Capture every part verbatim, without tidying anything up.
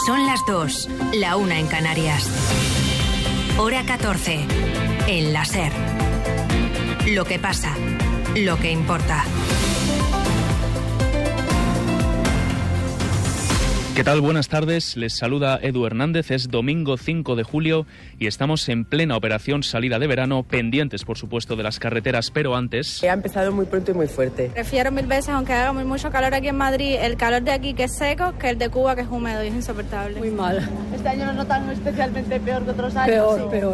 Son las dos, la una en Canarias. Hora catorce, en la SER. Lo que pasa, lo que importa. ¿Qué tal? Buenas tardes, les saluda Edu Hernández, es domingo cinco de julio y estamos en plena operación salida de verano, pendientes por supuesto de las carreteras, pero antes... Ha empezado muy pronto y muy fuerte. Prefiero mil veces, aunque haga muy mucho calor aquí en Madrid, el calor de aquí que es seco, que el de Cuba que es húmedo y es insoportable. Muy mal. Este año lo notan especialmente peor que otros años. Peor, ¿sí? peor.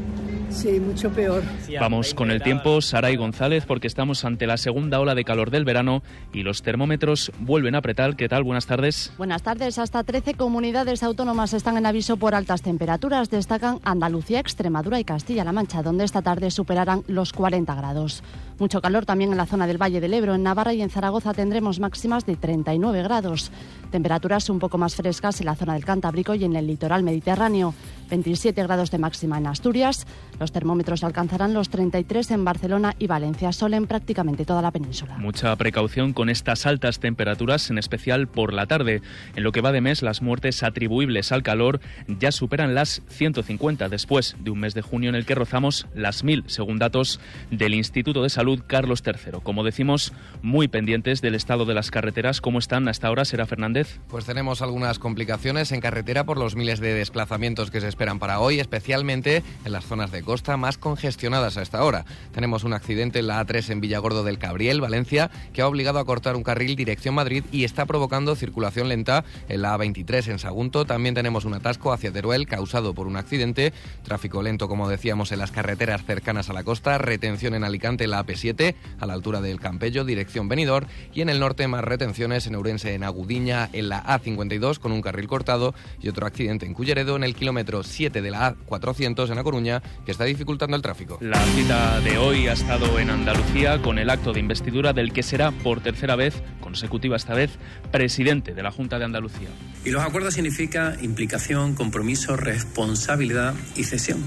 Sí, mucho peor. Vamos con el tiempo, Saray González, porque estamos ante la segunda ola de calor del verano y los termómetros vuelven a apretar. ¿Qué tal? Buenas tardes. Buenas tardes. Hasta trece comunidades autónomas están en aviso por altas temperaturas. Destacan Andalucía, Extremadura y Castilla-La Mancha, donde esta tarde superarán los cuarenta grados. Mucho calor también en la zona del Valle del Ebro. En Navarra y en Zaragoza tendremos máximas de treinta y nueve grados. Temperaturas un poco más frescas en la zona del Cantábrico y en el litoral mediterráneo. veintisiete grados de máxima en Asturias. Los termómetros alcanzarán los treinta y tres en Barcelona y Valencia, sol en prácticamente toda la península. Mucha precaución con estas altas temperaturas, en especial por la tarde. En lo que va de mes, las muertes atribuibles al calor ya superan las ciento cincuenta, después de un mes de junio en el que rozamos las mil, según datos del Instituto de Salud Carlos tercero. Como decimos, muy pendientes del estado de las carreteras. ¿Cómo están hasta ahora, Sera Fernández? Pues tenemos algunas complicaciones en carretera por los miles de desplazamientos que se esperan para hoy, especialmente en las zonas de costa más congestionadas a esta hora. Tenemos un accidente en la A tres en Villagordo del Cabriel, Valencia, que ha obligado a cortar un carril dirección Madrid y está provocando circulación lenta en la A veintitrés en Sagunto. También tenemos un atasco hacia Teruel causado por un accidente. Tráfico lento, como decíamos, en las carreteras cercanas a la costa. Retención en Alicante en la A P siete, a la altura del Campello, dirección Benidorm. Y en el norte más retenciones en Ourense, en Agudiña, en la A cincuenta y dos con un carril cortado. Y otro accidente en Culleredo en el kilómetro siete de la A cuatrocientos en A Coruña, que está dificultando el tráfico. La cita de hoy ha estado en Andalucía con el acto de investidura del que será por tercera vez, consecutiva esta vez, presidente de la Junta de Andalucía. Y los acuerdos significan implicación, compromiso, responsabilidad y cesión.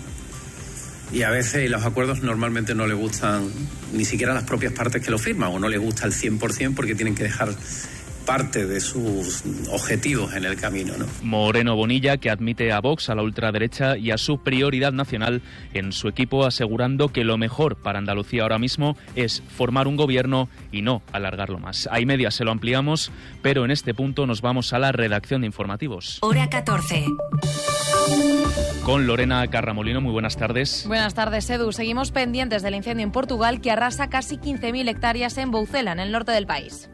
Y a veces los acuerdos normalmente no le gustan ni siquiera a las propias partes que lo firman, o no les gusta al cien por ciento porque tienen que dejar parte de sus objetivos en el camino, ¿no? Moreno Bonilla, que admite a Vox, a la ultraderecha y a su prioridad nacional en su equipo, asegurando que lo mejor para Andalucía ahora mismo es formar un gobierno y no alargarlo más. A y media se lo ampliamos, pero en este punto nos vamos a la redacción de informativos. Hora catorce. Con Lorena Carramolino, muy buenas tardes. Buenas tardes, Edu. Seguimos pendientes del incendio en Portugal que arrasa casi quince mil hectáreas en Boucela, en el norte del país.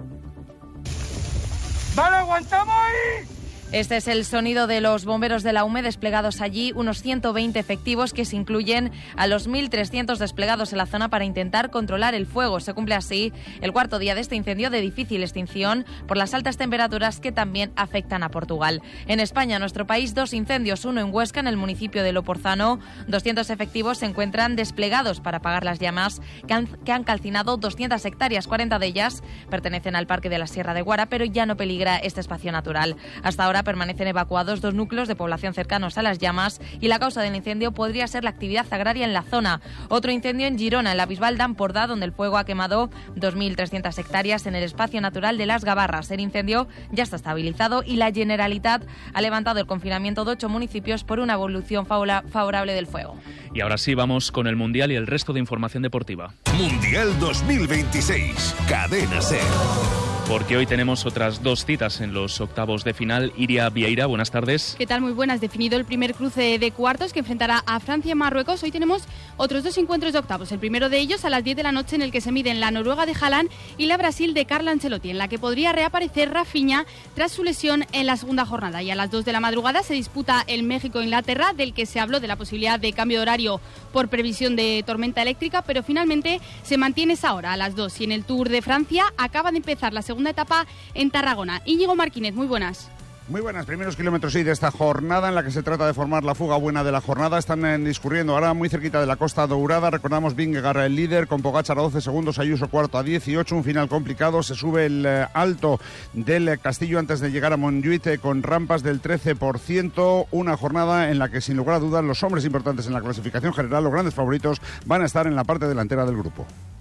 ¡Vale, aguantamos ahí! Este es el sonido de los bomberos de la U M E desplegados allí, unos ciento veinte efectivos que se incluyen a los mil trescientos desplegados en la zona para intentar controlar el fuego. Se cumple así el cuarto día de este incendio de difícil extinción por las altas temperaturas que también afectan a Portugal. En España, nuestro país, dos incendios, uno en Huesca, en el municipio de Loporzano. doscientos efectivos se encuentran desplegados para apagar las llamas que han, que han calcinado doscientas hectáreas, cuarenta de ellas pertenecen al Parque de la Sierra de Guara, pero ya no peligra este espacio natural. Hasta ahora permanecen evacuados dos núcleos de población cercanos a las llamas y la causa del incendio podría ser la actividad agraria en la zona. Otro incendio en Girona, en la Bisbal d'Empordà, donde el fuego ha quemado dos mil trescientas hectáreas en el espacio natural de Las Gavarras. El incendio ya está estabilizado y la Generalitat ha levantado el confinamiento de ocho municipios por una evolución favorable del fuego. Y ahora sí, vamos con el Mundial y el resto de información deportiva. Mundial dos mil veintiséis, Cadena SER. Porque hoy tenemos otras dos citas en los octavos de final. Iria Vieira, buenas tardes. ¿Qué tal? Muy buenas. Definido el primer cruce de cuartos que enfrentará a Francia y Marruecos. Hoy tenemos otros dos encuentros de octavos. El primero de ellos a las diez de la noche, en el que se miden la Noruega de Haaland y la Brasil de Carlo Ancelotti, en la que podría reaparecer Rafinha tras su lesión en la segunda jornada. Y a las dos de la madrugada se disputa el México-Inglaterra, del que se habló de la posibilidad de cambio de horario por previsión de tormenta eléctrica, pero finalmente se mantiene esa hora a las dos. Y en el Tour de Francia acaba de empezar la segunda etapa en Tarragona. Íñigo Martínez, muy buenas. Muy buenas, primeros kilómetros sí de esta jornada en la que se trata de formar la fuga buena de la jornada. Están eh, discurriendo ahora muy cerquita de la Costa Dourada. Recordamos Vingegaard el líder con Pogačar a doce segundos, Ayuso cuarto a dieciocho. Un final complicado. Se sube el eh, alto del eh, Castillo antes de llegar a Montjuïc eh, con rampas del trece por ciento. Una jornada en la que sin lugar a dudas los hombres importantes en la clasificación general, los grandes favoritos, van a estar en la parte delantera del grupo.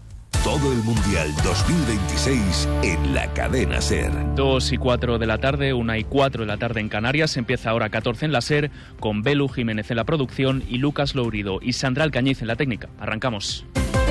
Todo el Mundial dos mil veintiséis en la cadena SER. Dos y cuatro de la tarde, una y cuatro de la tarde en Canarias. Empieza ahora catorce en la SER, con Belu Jiménez en la producción y Lucas Lourido y Sandra Alcañiz en la técnica. Arrancamos.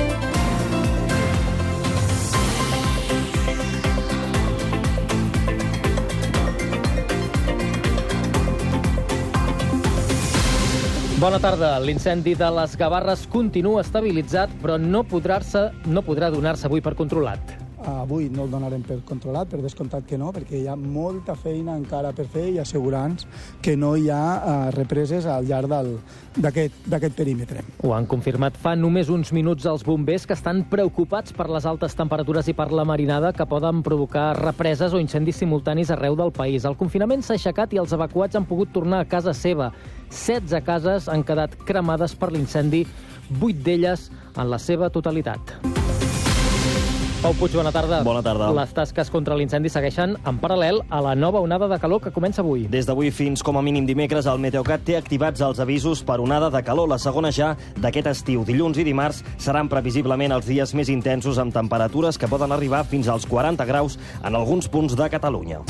Bona tarda. L'incendi de les Gavarres continua estabilitzat, però no podrà-se, no podrà donar-se avui per controlat. Avui no el donarem per controlat, per descomptat que no, perquè hi ha molta feina encara per fer i assegurant que no hi ha uh, represes al llarg d'aquest perímetre. Ho han confirmat fa només uns minuts els bombers, que estan preocupats per les altes temperatures i per la marinada que poden provocar represes o incendis simultanis arreu del país. El confinament s'ha aixecat i els evacuats han pogut tornar a casa seva. setze cases han quedat cremades per l'incendi, vuit d'elles en la seva totalitat. Pau Puig, bona tarda. Bona tarda. Les tasques contra l'incendi segueixen en paral·lel a la nova onada de calor que comença avui. Des d'avui fins com a mínim dimecres, el Meteocat té activats els avisos per onada de calor, la segona ja d'aquest estiu. Dilluns i dimarts seran previsiblement els dies més intensos, amb temperatures que poden arribar fins als quaranta graus en alguns punts de Catalunya.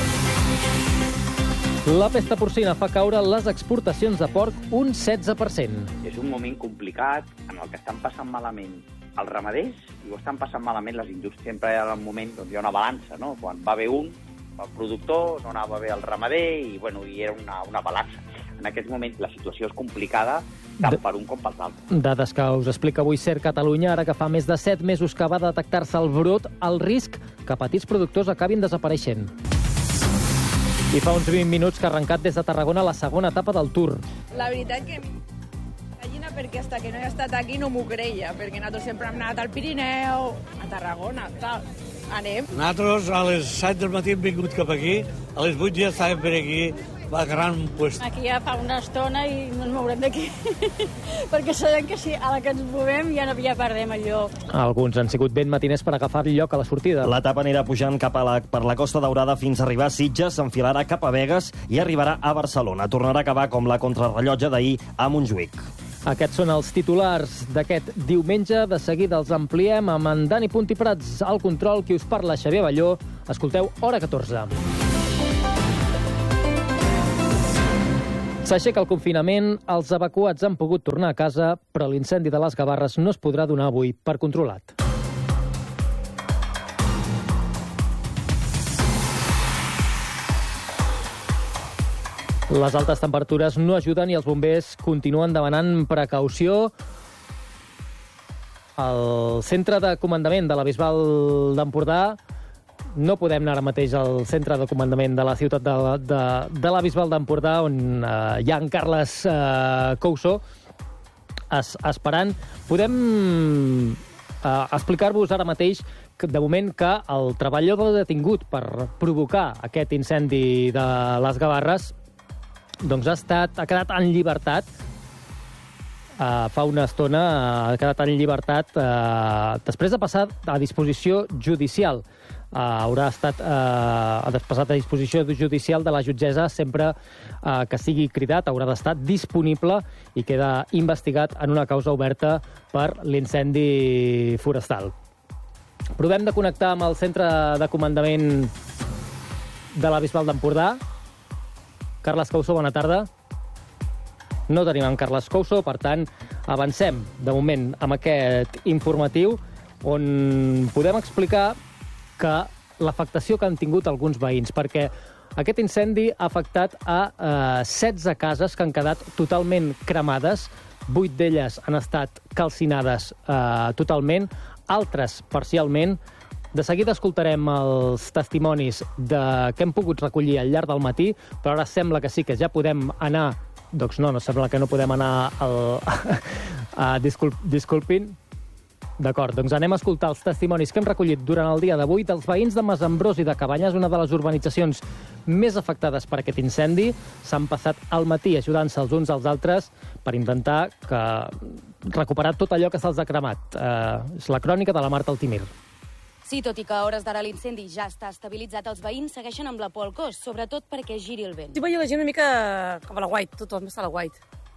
La pesta porcina fa caure les exportacions de porc un setze per cent. És un moment complicat en el que estan passant malament els ramaders i ho estan passant malament les indústries. Sempre hi ha un moment on hi ha una balança, no? Quan va bé un, el productor, no anava bé el ramader i, bueno, i era una, una balança. En aquest moment la situació és complicada tant per un com per l'altre. Dades que us explica avui SER Catalunya, ara que fa més de set mesos que va detectar-se el brot, el risc que petits productors acabin desapareixent. I fa uns vint minuts que ha arrencat des de Tarragona la segona etapa del Tour. La veritat que gallina, perquè hasta que no he estat aquí no m'ho creia, perquè nosaltres sempre hem anat al Pirineu, a Tarragona, tal. Anem. Nosaltres a les set del matí hem vingut cap aquí, a les vuit ja estàvem per aquí, va gran puesto. Aquí ja fa una estona i no ens mourem d'aquí, perquè sabem que si a la que ens movem ja no ja perdem el lloc. Alguns han sigut ben matiners per agafar el lloc a la sortida. L'etapa anirà pujant cap a la, per la Costa Daurada fins a arribar a Sitges, s'enfilarà cap a Begues i arribarà a Barcelona. Tornarà a acabar com la contrarrellotge d'ahir a Montjuïc. Aquests són els titulars d'aquest diumenge. De seguida els ampliem amb en Dani Punt i Prats al control. Qui us parla, Xavier Balló. Escolteu Hora catorze. S'aixeca el confinament, els evacuats han pogut tornar a casa, però l'incendi de les Gavarres no es podrà donar avui per controlat. Les altes temperatures no ajuden i els bombers continuen demanant precaució. Al centre de comandament de la Bisbal d'Empordà, no podem anar ara mateix al centre de comandament de la ciutat de, de, de la Bisbal d'Empordà, on eh, hi ha en Carles eh, Couso es, esperant. Podem eh, explicar-vos ara mateix que, de moment, que el treballador detingut per provocar aquest incendi de les Gavarres doncs ha, estat, ha quedat en llibertat. Uh, fa una estona uh, ha quedat en llibertat uh, després de passar a disposició judicial. Uh, haurà estat uh, passat a disposició judicial de la jutgessa sempre uh, que sigui cridat, haurà d'estar disponible i queda investigat en una causa oberta per l'incendi forestal. Provem de connectar amb el centre de comandament de la Bisbal d'Empordà. Carles Couso, bona tarda. No tenim en Carles Couso, per tant, avancem, de moment, amb aquest informatiu, on podem explicar que l'afectació que han tingut alguns veïns, perquè aquest incendi ha afectat a eh, setze cases que han quedat totalment cremades, vuit d'elles han estat calcinades eh, totalment, altres parcialment. De seguida escoltarem els testimonis de que hem pogut recollir al llarg del matí, però ara sembla que sí que ja podem anar... Doncs no, no sembla que no podem anar al... a, disculp, disculpin. D'acord, doncs anem a escoltar els testimonis que hem recollit durant el dia d'avui dels veïns de Masambrós i de Cabanyes, una de les urbanitzacions més afectades per aquest incendi. S'han passat al matí ajudant-se els uns als altres per intentar que... recuperar tot allò que se'ls ha cremat. Eh, és la crònica de la Marta Altimir. Sí, tot i que a hores d'ara l'incendi ja està estabilitzat, els veïns segueixen amb la por al cos, sobretot perquè giri el vent. Sí, veia la gent una mica com a la White, tothom està a la White.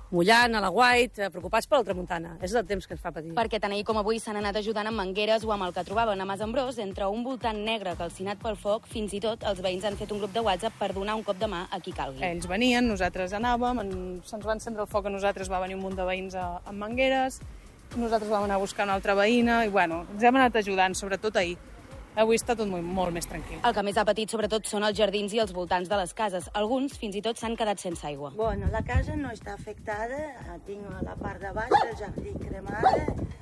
mullant a la White, preocupats per la tramuntana. És el temps que ens fa patir. Perquè tant ahir com avui s'han anat ajudant amb mangueres o amb el que trobaven a Mas Ambrós, entre un voltant negre calcinat pel foc, fins i tot els veïns han fet un grup de WhatsApp per donar un cop de mà a qui calgui. Ells venien, nosaltres anàvem, se'ns va encendre el foc a nosaltres, va venir un munt de veïns amb mangueres, nosaltres vam anar a buscar una altra veïna, i bueno, ens hem anat ajudant, sobretot ahir. Avui està tot molt, molt més tranquil. El que més ha patit, sobretot, són els jardins i els voltants de les cases. Alguns, fins i tot, s'han quedat sense aigua. Bueno, la casa no està afectada. Tinc la part de baix del jardí cremada,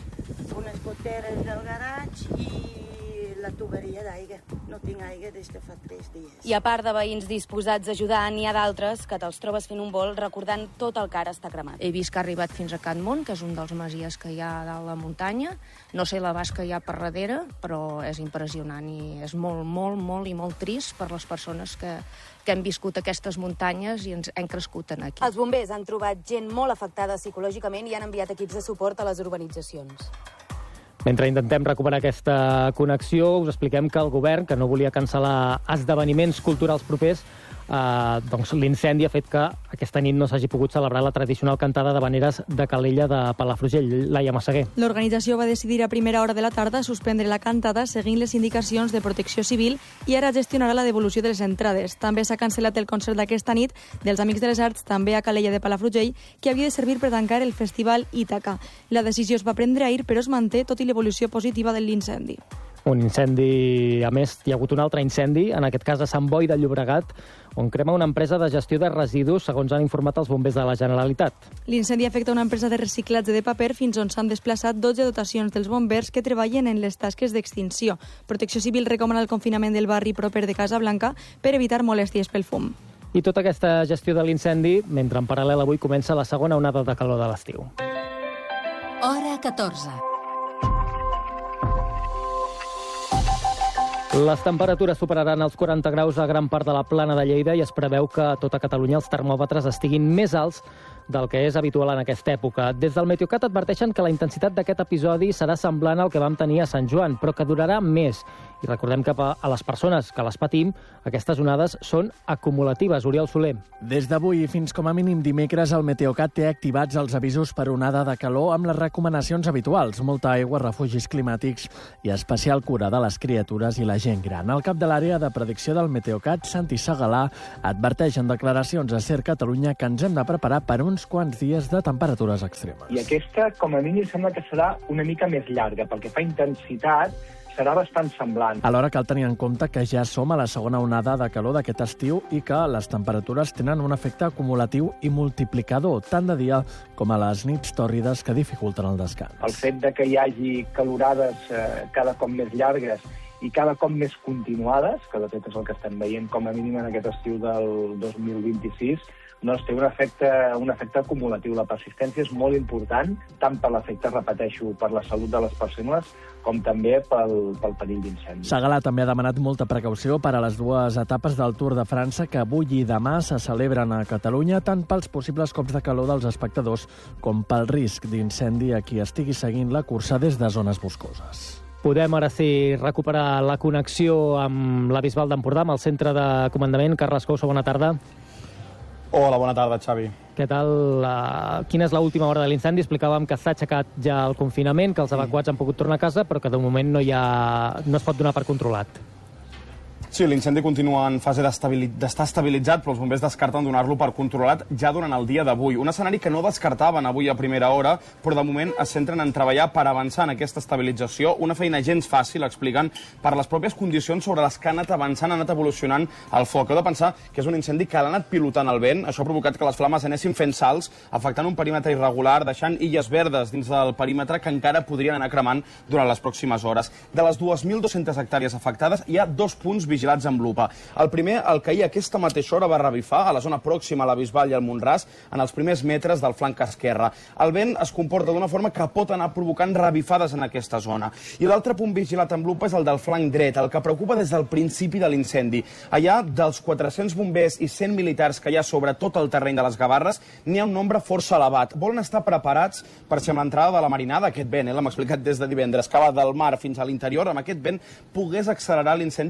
unes goteres del garatge i la tuberia d'aigua. No tinc aigua des de fa tres dies. I a part de veïns disposats a ajudar, n'hi ha d'altres que te'ls trobes fent un vol recordant tot el que ara està cremat. He vist que ha arribat fins a Can Mont, que és un dels masies que hi ha a dalt la muntanya. No sé l'abast que hi ha per darrere, però és impressionant i és molt, molt, molt i molt trist per les persones que, que hem viscut aquestes muntanyes i ens hem crescut aquí. Els bombers han trobat gent molt afectada psicològicament i han enviat equips de suport a les urbanitzacions. Mentre intentem recuperar aquesta connexió, us expliquem que el govern, que no volia cancel·lar esdeveniments culturals propers, eh, doncs l'incendi ha fet que aquesta nit no s'hagi pogut celebrar la tradicional cantada d'havaneres de Calella de Palafrugell. Laia Massaguer. L'organització va decidir a primera hora de la tarda suspendre la cantada seguint les indicacions de Protecció Civil i ara gestionarà la devolució de les entrades. També s'ha cancel·lat el concert d'aquesta nit dels Amics de les Arts, també a Calella de Palafrugell, que havia de servir per tancar el festival Ítaca. La decisió es va prendre ahir, però es manté tot i l'evolució positiva de l'incendi. Un incendi, a més, hi ha hagut un altre incendi, en aquest cas a Sant Boi de Llobregat, on crema una empresa de gestió de residus, segons han informat els bombers de la Generalitat. L'incendi afecta una empresa de reciclatge de paper fins on s'han desplaçat dotze dotacions dels bombers que treballen en les tasques d'extinció. Protecció Civil recomana el confinament del barri proper de Casablanca per evitar molèsties pel fum. I tota aquesta gestió de l'incendi, mentre en paral·lel avui comença la segona onada de calor de l'estiu. Hora catorze. Les temperatures superaran els quaranta graus a gran part de la plana de Lleida i es preveu que a tota Catalunya els termòmetres estiguin més alts del que és habitual en aquesta època. Des del Meteocat adverteixen que la intensitat d'aquest episodi serà semblant al que vam tenir a Sant Joan, però que durarà més. I recordem que a les persones que les patim, aquestes onades són acumulatives. Oriol Soler. Des d'avui fins com a mínim dimecres, el Meteocat té activats els avisos per onada de calor amb les recomanacions habituals, molta aigua, refugis climàtics i especial cura de les criatures i la gent gran. El cap de l'àrea de predicció del Meteocat, Santi Segalà, adverteix en declaracions a Ser Catalunya que ens hem de preparar per uns quants dies de temperatures extremes. I aquesta, com a mínim, sembla que serà una mica més llarga, pel que fa a intensitat, serà bastant semblant. Alhora cal tenir en compte que ja som a la segona onada de calor d'aquest estiu i que les temperatures tenen un efecte acumulatiu i multiplicador, tant de dia com a les nits tòrrides que dificulten el descans. El fet de que hi hagi calorades eh, cada cop més llargues i cada cop més continuades, que de fet és el que estem veient com a mínim en aquest estiu del dos mil vint-i-sis, doncs té un efecte, un efecte acumulatiu. La persistència és molt important, tant per l'efecte, repeteixo, per la salut de les persones, com també pel, pel perill d'incendi. Segalà també ha demanat molta precaució per a les dues etapes del Tour de França que avui i demà se celebren a Catalunya, tant pels possibles cops de calor dels espectadors com pel risc d'incendi a qui estigui seguint la cursa des de zones boscoses. Podem ara sí recuperar la connexió amb la Bisbal d'Empordà, amb el centre de comandament. Carles Couso, bona tarda. Hola, bona tarda, Xavi. Què tal? Uh, quina és l'última hora de l'incendi? Explicàvem que s'ha aixecat ja el confinament, que els evacuats han pogut tornar a casa, però que de moment no, hi ha... no es pot donar per controlat. Sí, l'incendi continua en fase d'estar estabilitzat, però els bombers descarten donar-lo per controlat ja durant el dia d'avui. Un escenari que no descartaven avui a primera hora, però de moment es centren en treballar per avançar en aquesta estabilització. Una feina gens fàcil, expliquen, per les pròpies condicions sobre les que ha anat avançant, ha anat evolucionant el foc. Heu de pensar que és un incendi que l'ha anat pilotant el vent. Això ha provocat que les flames anessin fent salts, afectant un perímetre irregular, deixant illes verdes dins del perímetre que encara podrien anar cremant durant les pròximes hores. De les dues mil dues-centes hectàrees afectades, hi ha dos punts vigilants amb lupa. El primer, el que ahir a aquesta mateixa hora va revifar a la zona pròxima a la Bisbal i al Montràs, en els primers metres del flanc esquerre. El vent es comporta d'una forma que pot anar provocant revifades en aquesta zona. I l'altre punt vigilat amb lupa és el del flanc dret, el que preocupa des del principi de l'incendi. Allà, dels quatre-cents bombers i cent militars que hi ha sobre tot el terreny de les Gavarres, n'hi ha un nombre força elevat. Volen estar preparats per si amb l'entrada de la marinada, aquest vent, eh, l'hem explicat des de divendres, que va del mar fins a l'interior, amb aquest vent pogués accelerar l'incendi cap allà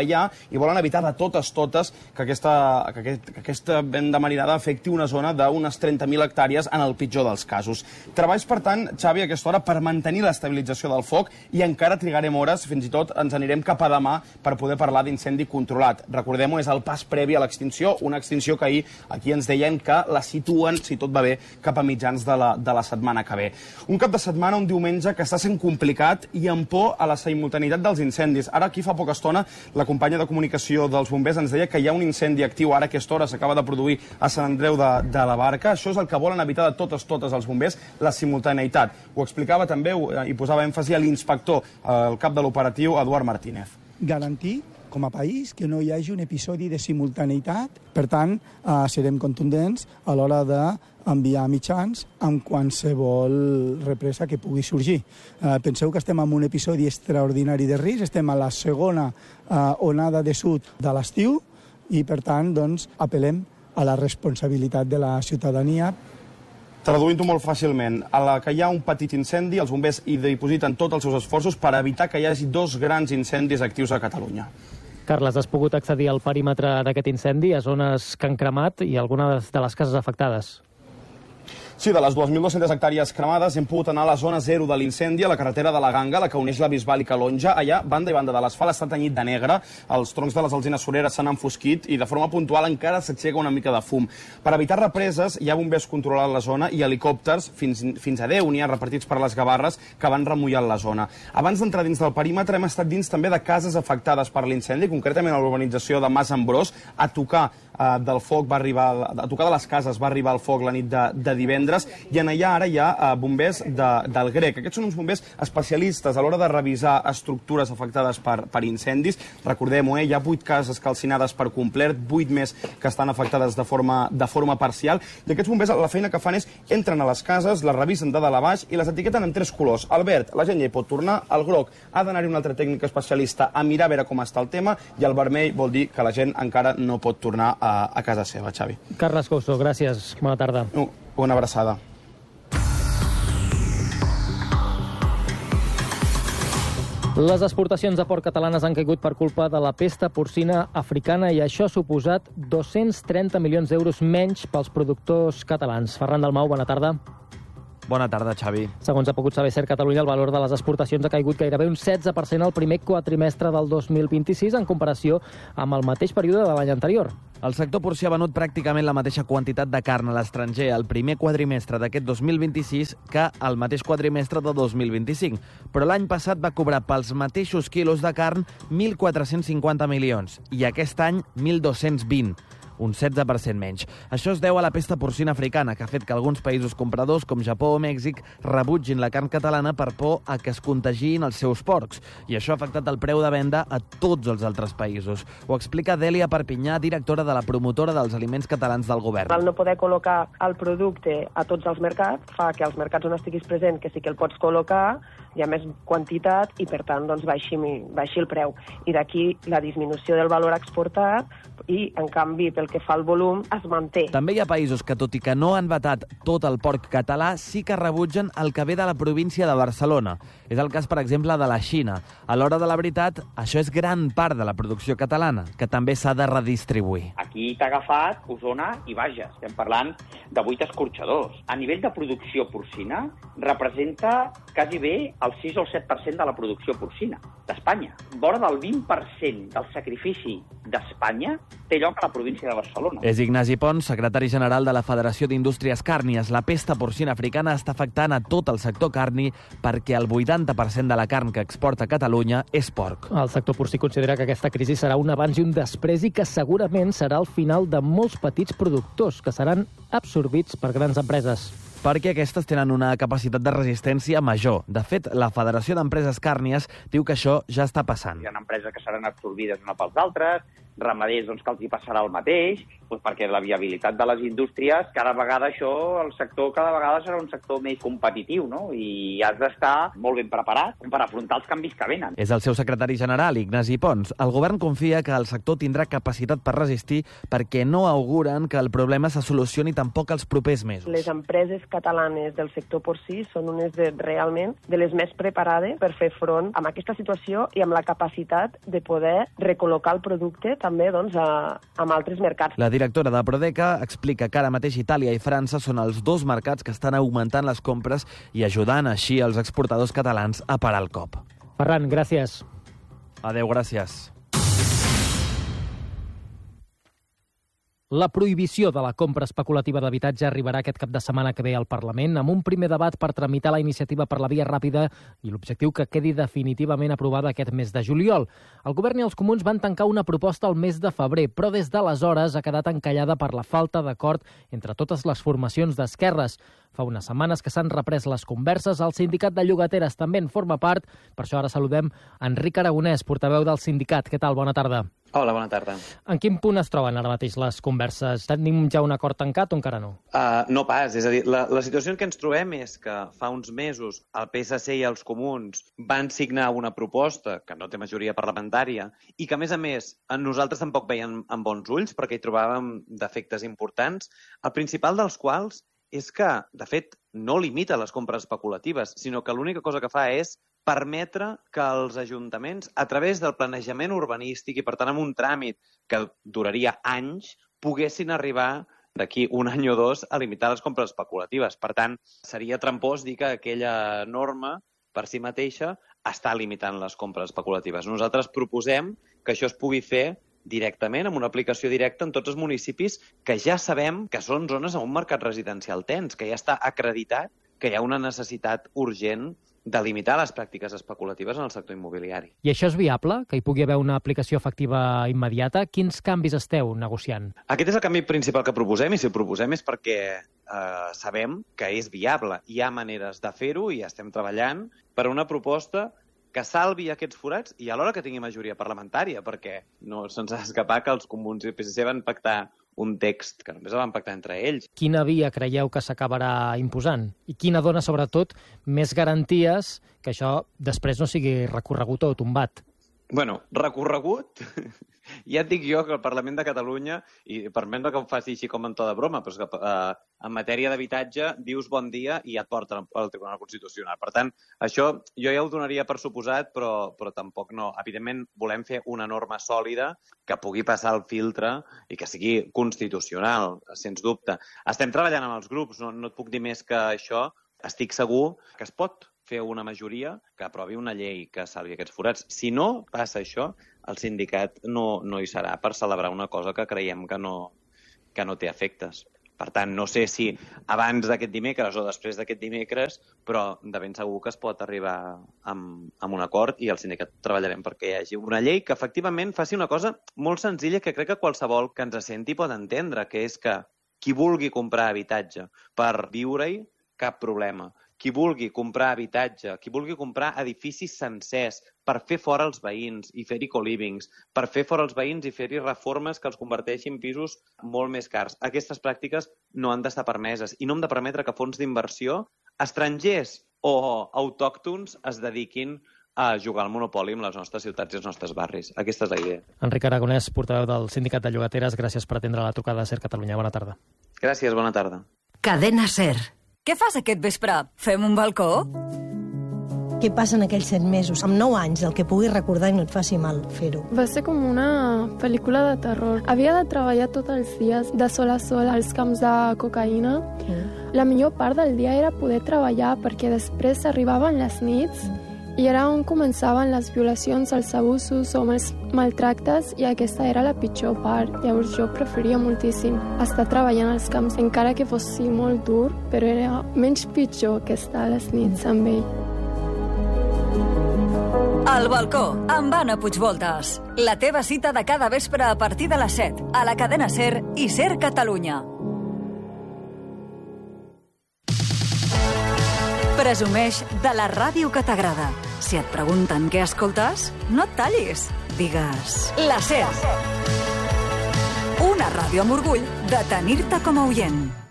allà i volen evitar de totes, totes que aquesta, que aquest, que aquesta venda marinada afecti una zona d'unes trenta mil hectàrees en el pitjor dels casos. Treballs, per tant, Xavi, a aquesta hora per mantenir l'estabilització del foc i encara trigarem hores, fins i tot ens anirem cap a demà per poder parlar d'incendi controlat. Recordem-ho, és el pas previ a l'extinció, una extinció que ahir aquí ens deien que la situen, si tot va bé, cap a mitjans de la, de la setmana que ve. Un cap de setmana, un diumenge, que està sent complicat i amb por a la simultaneïtat dels incendis. Ara, aquí fa poca estona, la companya de comunicació dels bombers ens deia que hi ha un incendi actiu ara a aquesta hora, s'acaba de produir a Sant Andreu de, de la Barca. Això és el que volen evitar de totes, totes els bombers, la simultaneïtat. Ho explicava també i posava èmfasi a l'inspector, el cap de l'operatiu, Eduard Martínez. Garantir com a país que no hi hagi un episodi de simultaneïtat. Per tant, eh, serem contundents a l'hora d'enviar mitjans amb qualsevol represa que pugui sorgir. Eh, penseu que estem en un episodi extraordinari de risc, estem a la segona eh, onada de sud de l'estiu i, per tant, doncs, apel·lem a la responsabilitat de la ciutadania. Traduint-ho molt fàcilment, a la que hi ha un petit incendi, els bombers hi dipositen tots els seus esforços per evitar que hi hagi dos grans incendis actius a Catalunya. Carles, has pogut accedir al perímetre d'aquest incendi, a zones que han cremat i algunes de les cases afectades? Sí, de les dues mil dues-centes hectàrees cremades hem pogut anar a la zona zero de l'incendi, a la carretera de la Ganga, la que uneix la Bisbal i Calonja. Allà, banda i banda de l'asfalt, està tenyit de negre, els troncs de les alzines sureres s'han enfosquit i de forma puntual encara s'aixeca una mica de fum. Per evitar represes, hi ha bombers controlant la zona i helicòpters, fins, fins a deu n'hi ha repartits per les Gavarres, que van remullant la zona. Abans d'entrar dins del perímetre, hem estat dins també de cases afectades per l'incendi, concretament a l'urbanització de Mas Ambrós. A tocar eh, del foc va arribar, a tocar de les cases va arribar el foc la nit de, de divendres, i en allà ara hi ha uh, bombers de, del Grec. Aquests són uns bombers especialistes a l'hora de revisar estructures afectades per, per incendis. Recordem-ho, eh, hi ha vuit cases calcinades per complet, vuit més que estan afectades de forma, de forma parcial, i aquests bombers la feina que fan és entren a les cases, les revisen de dalt a baix i les etiqueten en tres colors. El verd, la gent ja hi pot tornar, el groc ha d'anar-hi un altre tècnic especialista a mirar a veure com està el tema, i el vermell vol dir que la gent encara no pot tornar a, a casa seva, Xavi. Carles Couso, gràcies. Bona tarda. Uh. Una abraçada. Les exportacions de porc catalanes han caigut per culpa de la pesta porcina africana i això ha suposat dos-cents trenta milions d'euros menys pels productors catalans. Ferran Dalmau, bona tarda. Bona tarda, Xavi. Segons ha pogut saber Ser Catalunya, el valor de les exportacions ha caigut gairebé un setze per cent al primer quatrimestre del dos mil vint-i-sis en comparació amb el mateix període de l'any anterior. El sector porcí ha venut pràcticament la mateixa quantitat de carn a l'estranger al primer quadrimestre d'aquest dos mil vint-i-sis que al mateix quadrimestre de dos mil vint-i-cinc. Però l'any passat va cobrar pels mateixos quilos de carn mil quatre-cents cinquanta milions i aquest any mil dos-cents vint. Un setze per cent menys. Això es deu a la pesta porcina africana, que ha fet que alguns països compradors, com Japó o Mèxic, rebutgin la carn catalana per por a que es contagiïn els seus porcs. I això ha afectat el preu de venda a tots els altres països. Ho explica Dèlia Perpinyà, directora de la promotora dels aliments catalans del govern. Al no poder col·locar el producte a tots els mercats, fa que als mercats on estiguis present, que sí que el pots col·locar, hi ha més quantitat i, per tant, doncs, baixi, baixi el preu. I d'aquí la disminució del valor exportat i, en canvi, pel que fa al volum, es manté. També hi ha països que, tot i que no han vetat tot el porc català, sí que rebutgen el que ve de la província de Barcelona. És el cas, per exemple, de la Xina. A l'hora de la veritat, això és gran part de la producció catalana, que també s'ha de redistribuir. Aquí t'ha agafat Osona i Bages. Estem parlant de vuit escorxadors. A nivell de producció porcina, representa quasi bé el sis o el set per cent de la producció porcina d'Espanya. Vora del vint per cent del sacrifici d'Espanya té lloc a la província de Barcelona. És Ignasi Pons, secretari general de la Federació d'Indústries Càrnies. La pesta porcina africana està afectant a tot el sector carni perquè el vuitanta per cent de la carn que exporta Catalunya és porc. El sector porcí considera que aquesta crisi serà un abans i un després i que segurament serà el final de molts petits productors que seran absorbits per grans empreses. Perquè aquestes tenen una capacitat de resistència major. De fet, la Federació d'Empreses Càrnies diu que això ja està passant. Hi ha empreses que seran absorbides una pels altres, ramaders doncs, que els hi passarà el mateix, doncs perquè la viabilitat de les indústries, cada vegada això, el sector cada vegada serà un sector més competitiu, no? I has d'estar molt ben preparat per afrontar els canvis que venen. És el seu secretari general, Ignasi Pons. El govern confia que el sector tindrà capacitat per resistir perquè no auguren que el problema se solucioni tampoc els propers mesos. Les empreses catalanes del sector porcí són unes de, realment de les més preparades per fer front a aquesta situació i amb la capacitat de poder recol·locar el producte també doncs, a, a altres mercats. La directora de Prodeca explica que ara mateix Itàlia i França són els dos mercats que estan augmentant les compres i ajudant així els exportadors catalans a parar el cop. Ferran, gràcies. Adéu, gràcies. La prohibició de la compra especulativa d'habitatge arribarà aquest cap de setmana que ve al Parlament amb un primer debat per tramitar la iniciativa per la via ràpida i l'objectiu que quedi definitivament aprovada aquest mes de juliol. El govern i els comuns van tancar una proposta el mes de febrer, però des d'aleshores ha quedat encallada per la falta d'acord entre totes les formacions d'esquerres. Fa unes setmanes que s'han reprès les converses, el sindicat de llogateres també en forma part. Per això ara saludem Enric Aragonès, portaveu del sindicat. Què tal? Bona tarda. Hola, bona tarda. En quin punt es troben ara mateix les converses? Tenim ja un acord tancat o encara no? Uh, no pas, és a dir, la, la situació en què ens trobem és que fa uns mesos el P S C i els comuns van signar una proposta que no té majoria parlamentària i que, a més a més, nosaltres tampoc veiem amb bons ulls perquè hi trobàvem defectes importants, el principal dels quals és que, de fet, no limita les compres especulatives, sinó que l'única cosa que fa és permetre que els ajuntaments, a través del planejament urbanístic i, per tant, amb un tràmit que duraria anys, poguessin arribar d'aquí un any o dos a limitar les compres especulatives. Per tant, seria trampós dir que aquella norma, per si mateixa, està limitant les compres especulatives. Nosaltres proposem que això es pugui fer directament, amb una aplicació directa en tots els municipis que ja sabem que són zones amb un mercat residencial tens, que ja està acreditat que hi ha una necessitat urgent de limitar les pràctiques especulatives en el sector immobiliari. I això és viable? Que hi pugui haver una aplicació efectiva immediata? Quins canvis esteu negociant? Aquest és el canvi principal que proposem, i si el proposem és perquè eh, sabem que és viable. Hi ha maneres de fer-ho i estem treballant per una proposta que salvi aquests forats i alhora que tingui majoria parlamentària, perquè no se'ns ha d'escapar que els comuns i el P S C van pactar un text que només el van pactar entre ells. Quina via creieu que s'acabarà imposant? I quina dona, sobretot, més garanties que això després no sigui recorregut o tombat? Bueno, recorregut... Ja et dic jo que el Parlament de Catalunya, i permet que ho faci així com en to de broma, però és que eh, en matèria d'habitatge dius bon dia i ja et porten al Tribunal Constitucional. Per tant, això jo ja ho donaria per suposat, però, però tampoc no. Evidentment, volem fer una norma sòlida que pugui passar el filtre i que sigui constitucional, sens dubte. Estem treballant amb els grups, no, no et puc dir més que això. Estic segur que es pot fer una majoria que aprovi una llei que salvi aquests forats. Si no passa això, el sindicat no, no hi serà per celebrar una cosa que creiem que no, que no té efectes. Per tant, no sé si abans d'aquest dimecres o després d'aquest dimecres, però de ben segur que es pot arribar amb, amb un acord i el sindicat treballarem perquè hi hagi una llei que efectivament faci una cosa molt senzilla que crec que qualsevol que ens senti pot entendre, que és que qui vulgui comprar habitatge per viure-hi, cap problema. Qui vulgui comprar habitatge, qui vulgui comprar edificis sencers per fer fora els veïns i fer-hi co-livings, per fer fora els veïns i fer-hi reformes que els converteixin en pisos molt més cars. Aquestes pràctiques no han d'estar permeses i no hem de permetre que fons d'inversió, estrangers o autòctons, es dediquin a jugar al monopoli amb les nostres ciutats i els nostres barris. Aquesta és la idea. Enric Aragonès, portaveu del Sindicat de Llogateres, gràcies per atendre la trucada de SER Catalunya. Bona tarda. Gràcies, bona tarda. Cadena SER. Què fas aquest vespre? Fem un balcó? Què passa en aquells set mesos? Amb nou anys, el que puguis recordar i no et faci mal fer-ho. Va ser com una pel·lícula de terror. Havia de treballar tots els dies, de sol a sol, als camps de cocaïna. Mm. La millor part del dia era poder treballar, perquè després arribaven les nits i era on començaven les violacions, els abusos o els maltractes, i aquesta era la pitjor part. Llavors jo preferia moltíssim estar treballant als camps, encara que fos sí, molt dur, però era menys pitjor que estar a les nits amb ell. Al balcó, amb Anna Puigvoltes. La teva cita de cada vespre a partir de les set, a la cadena SER i SER Catalunya. Presumeix de la ràdio que t'agrada. Si et pregunten què escoltes, no et tallis. Digues la SER. ràdio amb orgull de tenir-te com a oient.